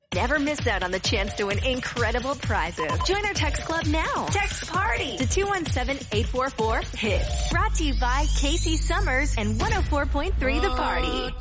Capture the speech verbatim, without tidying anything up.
Never miss out on the chance to win incredible prizes. Join our text club now. Text PARTY to two one seven, eight four four, HITS. Brought to you by Casey Summers and one oh four point three The Party.